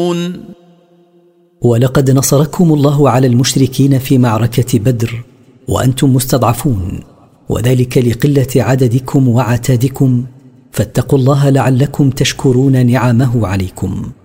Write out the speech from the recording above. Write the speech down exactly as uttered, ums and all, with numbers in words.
ولقد نصركم الله على المشركين في معركة بدر وأنتم مستضعفون، وذلك لقلة عددكم وعتادكم، فاتقوا الله لعلكم تشكرون نعمه عليكم.